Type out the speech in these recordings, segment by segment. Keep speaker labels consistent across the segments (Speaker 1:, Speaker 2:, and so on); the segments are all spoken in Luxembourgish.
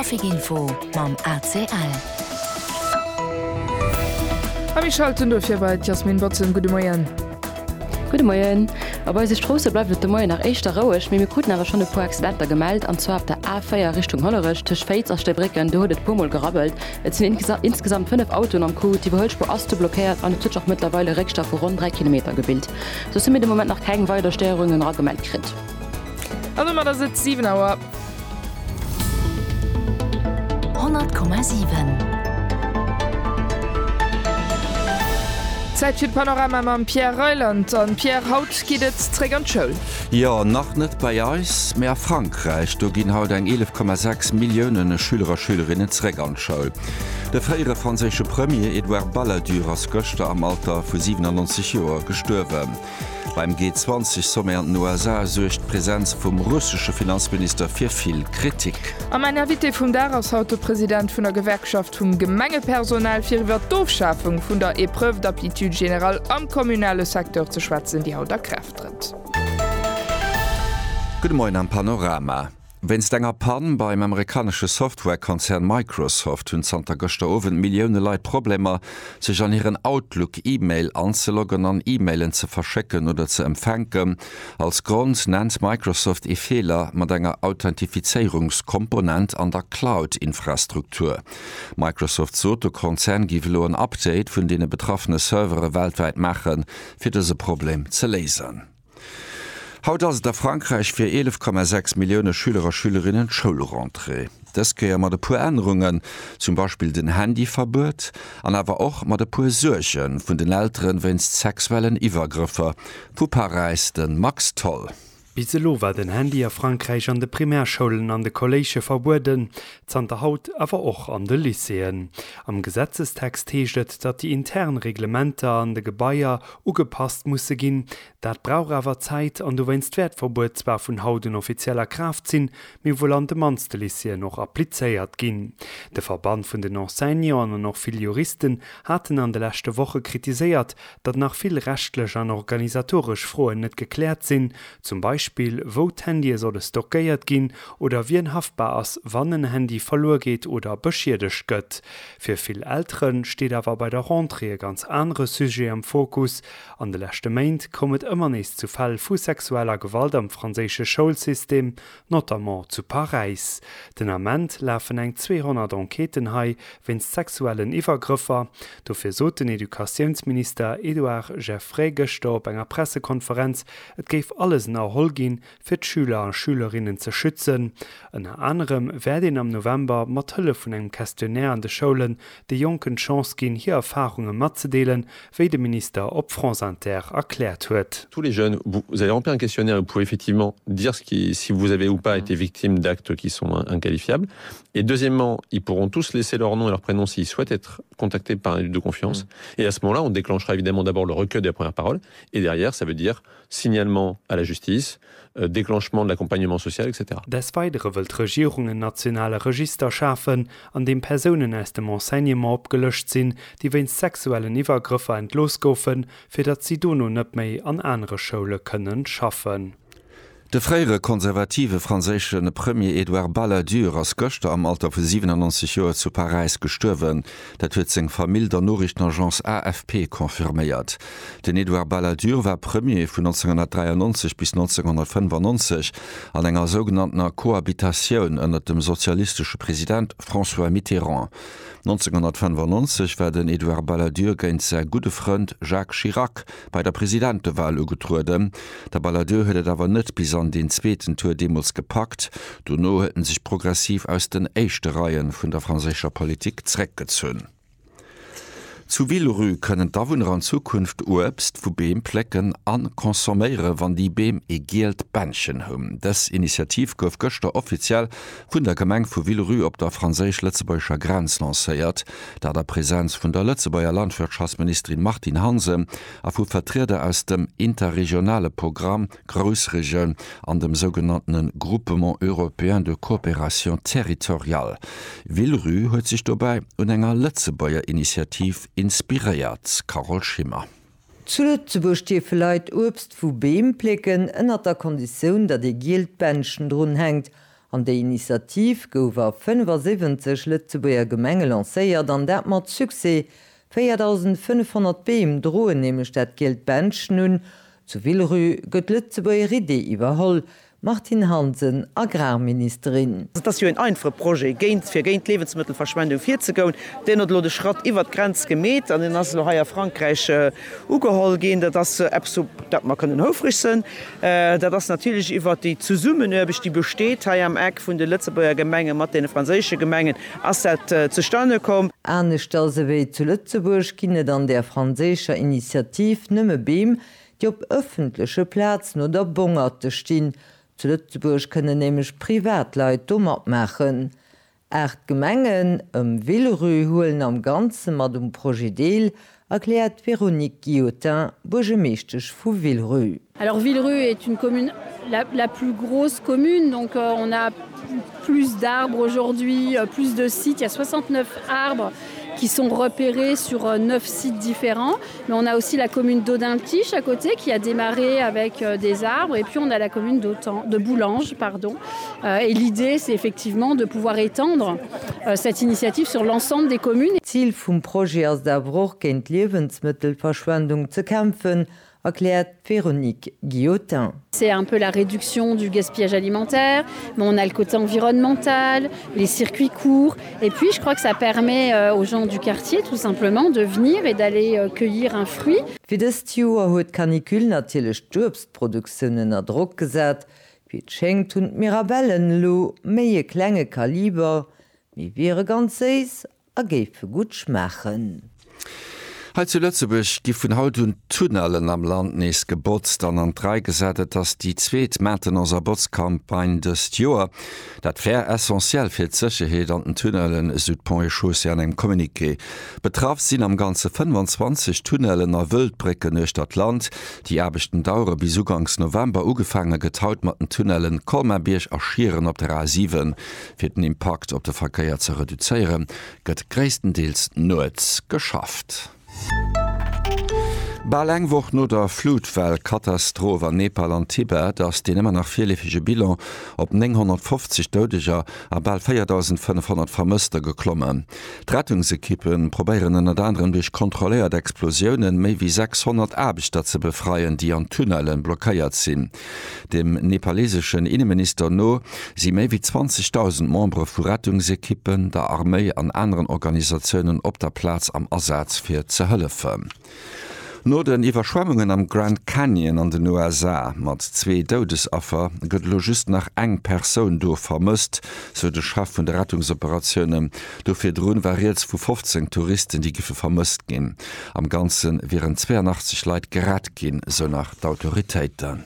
Speaker 1: Trafikinfo mam ACL.
Speaker 2: Am ich schalten do fir bei Jasmin Watson Gude Moien.
Speaker 3: Gute Morgen. Aber se Strasse bleibt de Moien nach Eischter Rauech, mir Kuten awer schon de po Experter gemeldt, an zwar ab der A4 Richtung Hollerech, tech Feiz aus der Brecken, du huet Pummel gerabbelt. Et sind insgesamt 5 Autos am Ku, die Beholspur Oste blockiert, an Titsch auch mittlerweile Reckstoff vor rund 3 Kilometer gebildet. So sind mir im Moment noch keine weiteren Störungen gemeldet krit.
Speaker 2: Also mal da sitzt 7 Uhr.
Speaker 1: 100,7.
Speaker 2: Zeit für Panorama mit Pierre Reuland. Und Pierre, haut geht es zurück an die Schule.
Speaker 4: Ja, noch nicht bei uns, mehr Frankreich. Da gehen heute 11,6 Millionen Schüler und Schülerinnen zurück an die Schule. Der frühere französische Premier Edouard Balladur ist gestern am Alter von 97 Jahren gestorben. Beim G20-Sommer in den USA sucht die Präsenz vom russischen Finanzminister für viel Kritik.
Speaker 2: Mein Invité von daraus haut der Präsident von der Gewerkschaft vom Gemengepersonal für die Durchschaffung von der Épreuve d'aptitude générale am kommunalen Sektor zu schwatzen, die haut der Kraft tritt.
Speaker 4: Guten Morgen am Panorama. Wenn's denger Pan beim amerikanischen Softwarekonzern Microsoft hun Santa Gostoven Millionen Leute Probleme, sich an ihren Outlook-E-Mail anzuloggen, an E-Mailen zu verschicken oder zu empfangen. Als Grund nennt Microsoft e Fehler mit einer Authentifizierungskomponent an der Cloud-Infrastruktur. Microsoft so der Konzern gibt ein Update, von denen betroffene Server weltweit machen, für dieses Problem zu lösen. Haut ass der Frankreich fir 11,6 Millionen Schüler und Schülerinnen Schulrentrée. Das geier mat de pu Änderungen, zum Beispiel den Handyverbot, an awer och mat de pu Suerchen vun den Älteren wennst sexuellen Iwergriffer, vu Paris den Max Toll.
Speaker 5: Biselo war den Handy a Frankreich an de Primärschulen an de College verboden, zan der Haut awer och an de Lyceen. Am Gesetzestext heeschtet, dat die internen Reglementer an de Gebaier ugepasst musse ginn, dat brauch awer Zeit an du wennst Wertverbot zwar vun Hauten offizieller Kraft sinn, mir wohl an de manste Lyceen noch applicéiert ginn. De Verband vun den Enseignern an noch viel Juristen hatten an de letzte Woche kritiséiert, dat nach viel rechtlech an organisatorisch Froen net geklärt sinn, zum Beispiel wo Handy soll es stockiert gehen oder wie ein haftbar ass wann ein Handy verloren geht oder beschädigt gött. Für viel Älteren steht aber bei der Rentrée ganz andere Sujet am Fokus. An der letzte Maint kommt immer nicht zu Fall von sexueller Gewalt am französischen Schulsystem, notamment zu Paris. Den Amment laufen eng 200 Enqueten hei wenn sexuellen Übergriffer. Dafür so den Edukationsminister Edouard Geoffrey gestorben bei einer Pressekonferenz, es gäbe alles nach Hol gin fir d'Schüler und Schülerinnen zu schützen. Unter anderem werden am November mat Hëlle vun engem Questionnaire an de Schulen de Jonken Chance gin hier Erfahrungen matzudeelen, wie der Minister op France Inter erklärt huet.
Speaker 6: Tous les jeunes, vous allez remplir un questionnaire, vous pouvez effectivement dire si vous avez ou pas été victime d'actes qui sont inqualifiables. Et deuxièmement, ils pourront tous laisser leur nom et leur prénom s'ils souhaitent être contactés par un adulte de confiance. Et à ce moment-là, on déclenchera évidemment d'abord le recueil des premières paroles. Et derrière, ça veut dire signalement à la justice, déclenchement de l'accompagnement social, etc.
Speaker 5: Des Weiteren will die Regierung ein nationales Register schaffen, an dem Personen aus dem Enseignement abgelöscht sind, die wegen sexuellen Übergriffe entlos goufen, für das sie nun nicht mehr an andere Schulen können schaffen.
Speaker 4: De frühere konservative französische Premier Edouard Balladur aus Göster am Alter von 97 Jahren zu Paris gestorben. Das hat seine Familie der Nachrichtenagence AFP konfirmiert. Den Edouard Balladur war Premier von 1993 bis 1995 an einer sogenannten Kohabitation unter dem sozialistischen Präsident François Mitterrand. 1995 war den Edouard Balladur gegen sein guter Freund Jacques Chirac bei der Präsidentenwahl getreten. Der Balladur hätte aber nicht bis an den zweiten Tour Demos gepackt. Donno hätten sich progressiv aus den ersten Reihen von der französischen Politik zurückgezogen. Zu Villeroy können Dawunner an Zukunft Obst vu Beemplecken an konsumieren, wann die Beem e Geld Bändchen haben. Das Initiativ gouf gestern offiziell vun der Gemeng vu Villeroy op der französisch-letzebäuerischer Grenz lanciert, da der Präsenz vun der Letzebäuer Landwirtschaftsministerin Martin Hanse a vu Vertreter aus dem interregionale Programm Großregion an dem sogenannten Groupement Européen de Coopération Territoriale. Villeroy huet sich dabei un enger Letzebäuer Initiativ inspiriert. Carol Schimmer.
Speaker 7: Zuletzt besteht Obst vu Beemplecken ënner der Kondition, dat de Geldbändchen drun hängt, An der Initiativ gower 75 Lützeburger Gemenge lancéiert, an dat mat Suse 4500 Beem droen nämlich dat Geld bench nun zu Villeru gëtt Lützeburger Idee iwwerholl. Martin Hansen, Agrarministerin.
Speaker 8: Das ist ein einfaches Projekt, für Lebensmittelverschwendung 4 zu gehen. Den hat den Schritt über die Grenze gemäht, an den ist in Frankreich angeholt gehen, dass man können hilfreich sein. Das natürlich über die Zusammenarbeit, die besteht, hier am Eck von den Lützeburger Gemengen mit den französischen Gemengen, als das zustande kommt.
Speaker 7: Ähnlich wie zu Lützeburg kinne dann der französische Initiativ nimme Beem, die auf öffentliche Plätzen oder Bungerte stehen. Zu Lützeburg können nämlich Privatleute dummer machen. Gemengen Villeru holen am ganzen mat Projekt, erklärt Véronique Guillotin, bourgmestre vu Villeru.
Speaker 9: Alors Villeru est une commune, la plus grosse commune, donc on a plus d'arbres aujourd'hui, plus de sites, il y a 69 arbres qui sont repérés sur 9 sites différents. Mais on a aussi la commune d'Audintiche à côté qui a démarré avec des arbres. Et puis on a la commune de Boulange. Et l'idée, c'est effectivement de pouvoir étendre cette initiative sur l'ensemble des communes.
Speaker 7: Ziel vom Projekt aus der Bruch gegen Lebensmittelverschwendung zu kämpfen, erklärt Véronique Guillotin.
Speaker 9: C'est un peu la réduction du gaspillage alimentaire, mais on a le côté environnemental, les circuits courts, et puis je crois que ça permet aux gens du quartier tout simplement de venir et d'aller cueillir un fruit.
Speaker 7: Für das Jahr hat Kanikül natürlich Obstproduktionen unter Druck gesetzt, wie schenkt und Mirabellen lo mehr kleine Kaliber, wie wäre ganz eis, für gut schmecken.
Speaker 4: He zu Lützeburg gi vun Haut hun Tunnelen am Land nees gebotzt an 3 gesätet, ass die zweet Mäten aser Botzkampagne des Joer, dat wär essentiell fir d'Sicherheet an den Tunnelen Südpont Chaussee an eng Kommuniké. Betraf sinn am ganze 25 Tunnelen a Wëldbrecken euch dat Land, die erbechten Daure bis ugangs November ugefangen getaut mat den Tunnelen Kolmerbierch achieren op der A7 fir den Impact op de Verkeier ze reduzéieren, gëtt gréistendeels noets geschafft. Balengwoch no der Flutwellkatastrophe an Nepal an Tibet, ass den immer nach vielefige Bilan op 950 Dodeger a bald 4500 Vermëster geklommen. Rettungsekippen probéieren an anderen durch kontrolliert Explosionen méi wie 600 Erbichter ze befreien, die an Tunnelen blockéiert sinn. Dem nepalesischen Innenminister no si méi wie 20.000 Membre vu Rettungsekippen, der Armee an anderen Organisationen op der Platz am Ersatz fir ze hëllefen. No den Iwerschwemmungen am Grand Canyon an den USA mat 2 Dodesaffer gëtt lo just nach eng Persoun do vermëst, so de Schaff vun der Rettungsoperationen, do fir Drun variiert vu 15 Touristen, die gife vermëst ginn. Am ganzen wären 82 Leiit gerat ginn, so nach d'Autoritéiten.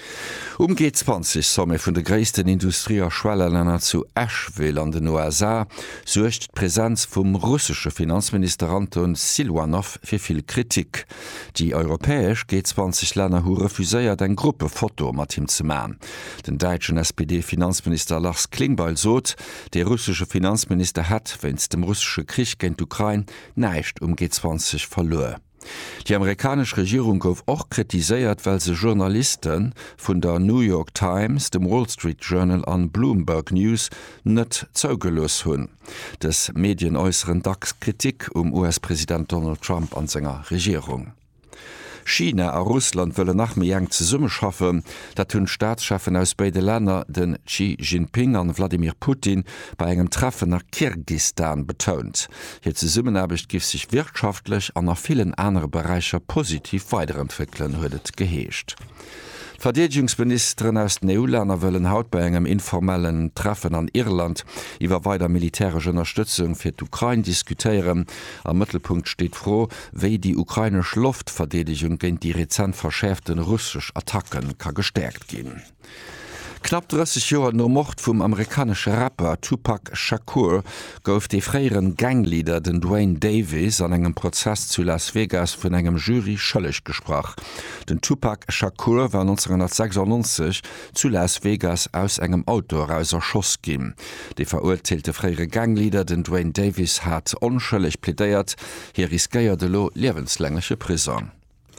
Speaker 4: G20 somme vun de gréissten Industrieschwellenlänner zu Asheville an den USA suercht d'Präsenz vum russische Finanzminister Anton Silwanow fir vill Kritik. Die europäesch G20-Länner hu refuséiert eng Gruppefoto mat him ze maen. Den deitschen SPD-Finanzminister Lars Klingbeil sot, de russische Finanzminister hat, wenns dem russische Krieg géint d'Ukraine neicht G20 verloe. Die amerikanische Regierung gouf auch kritiséiert, weil se Journalisten vun der New York Times, dem Wall Street Journal an Bloomberg News net zougelos hunn. Des Medien äußeren Kritik US-Präsident Donald Trump an senger Regierung. China a Russland wëlle nach méjang ze Summe schaffen, dat hunn Staatschefen aus beide Länder den Xi Jinping an Wladimir Putin bei engem Treffen nach Kirgisistan betont. Hier ze Summenerbecht gif sich wirtschaftlich an nach vielen andere Bereicher positiv weiterentwickeln huet geheescht. Verteidigungsministerin aus den EU-Länder wëllen haut bei engem informellen Treffen an Irland iwwer weiter militärische Unterstützung fir d'Ukraine diskutieren. Am Mittelpunkt steht froh, wéi die ukrainisch Luftverteidigung gegen die rezent verschärften russsisch Attacken kann gestärkt gehen. Knapp 30 Jahre no Mord vum amerikanische Rapper Tupac Shakur gouf de freieren Ganglieder den Dwayne Davis an engem Prozess zu Las Vegas vun engem Jury schëllig gesprach. Den Tupac Shakur war 1996 zu Las Vegas aus engem Auto rauserschoss gin. De verurteilte freiere Ganglieder den Dwayne Davis hat onschëllig plädeiert, hier riskeiert de lo lebenslängliche Prison.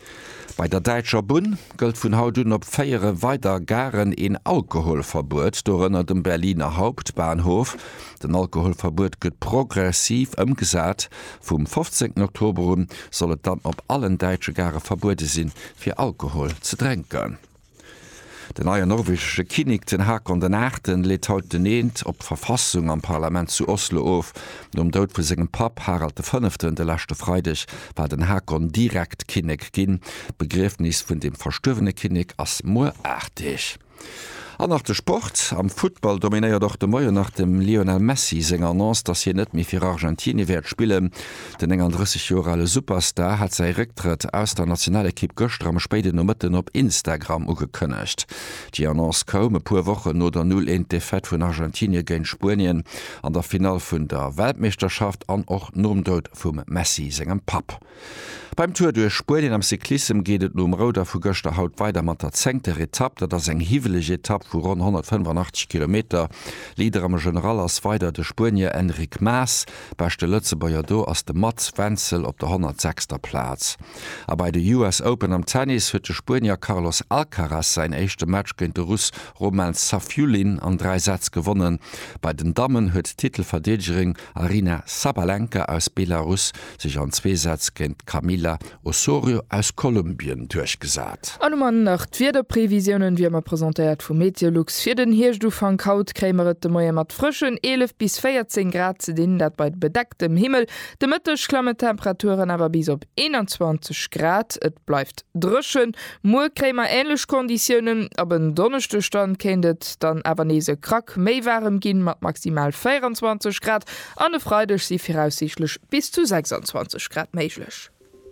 Speaker 4: Bei der Deitscher Bund gëlt vun Hautun op féiere weiter garen en Alkoholverbot dorënner dem Berliner Hauptbahnhof. Den Alkoholverbot gëtt progressiv ëmgesat. Vom 15. Oktober sollet dann op allen Deitsche Gare verbote sinn fir Alkohol ze tränken. Den neue norwegsche Kinig den Hakon den Ächten lädt haut den Eend op Verfassung am Parlament zu Oslo auf. Dort vu segem Pap Harald V. de lachte Freidech war den Hakon direkt Kinig ginn. Begriffnis vun dem verstöwene Kinig ass moartig. An nach de Sport am Football dominéiert doch de Moier nach dem Lionel Messi senger Annonce, dats hi net mi fir Argentini werd spielen. Den enger 30-jorale Superstar hat sei Rücktritt aus der Nationalekipp Göstre am Spéide no Mëtten op Instagram ugekënnecht. Die Annonce kom e puer Woche no der 0-1 Defett vun Argentini géint Spien an der Final vun der Weltmeisterschaft an och Nomdot vum Messi segem Pap. Beim Tour duer Spien am Cyklissem gehtet um Roder vu Göster haut weiter mat der 10. Etapp, dat ass eng hivelege Etapp vu rund 185 km. Lieder am General ass weiter de Spurnier Enric Maas, beichte Lëtzebauier do ass de Mats Wenzel op der 106. Platz. A bei de US Open am Tennis huet de Spurnier Carlos Alcaraz sein echte Match géint de Russ Roman Safulin an 3 Sätz gewonnen. Bei den Damen huet Titelverdedigering Arina Sabalenka aus Belarus sich an 2 Sätz géint Camila Osorio aus Kolumbien durchgesat.
Speaker 2: Anmann nach vierde Prävisionen wie man präsentiert vu Meteorlux fir den Hirsch du van Kaut krämeret de Moier mat frischen 11 bis 14 Grad ze den dat bei bedecktem Himmel. De mëttech klamme Temperaturen awer bis op 21 Grad. Et bleifft drschen. Murkrämer ähnlich Konditionen, aber en donnechte Stand kennet dann awer nese krack méi warm ginn mat maximal 24 Grad. An de Freidech si voraussichtlich bis zu 26 Grad méiglech.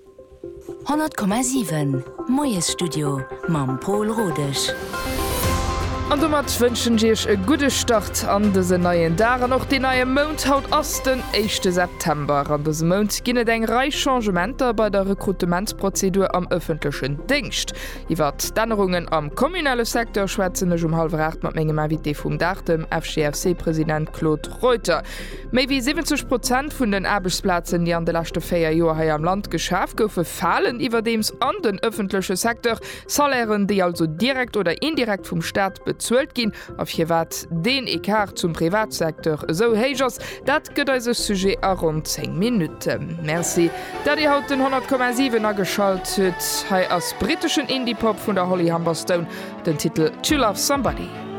Speaker 1: 100,7 Moes Studio Mam Paul Rodech.
Speaker 2: An du mat wënschen Dich e gute Start an dese neien Dare noch de neue Mount haut ass den 1. September. An dese Mount ginnet eng reich Changementer bei der Rekrutementsprozedur am öffentlichen Dienst. Iwer Dannerungen am kommunale Sektor schwätzennech 7:30 mat mengegem Invité vum Dach dem FGFC-Präsident Claude Reuter. Méi wie 70% vun den Erbesplatzen, die an de lachte 4 Joer hai am Land geschaf goufe fallen iwwer dems an den öffentliche Sektor Salären, die also direkt oder indirekt vum Staat bezuelt gin, auf hier wat den Ekart zum Privatsektor so hegers, dat gëtt se Sujet a rund 10 Minuten. Merci, dat Di haut den 100,7 geschalt huet, hai ass britischen Indie-Pop vun der Holly Humberstone den Titel "To Love Somebody".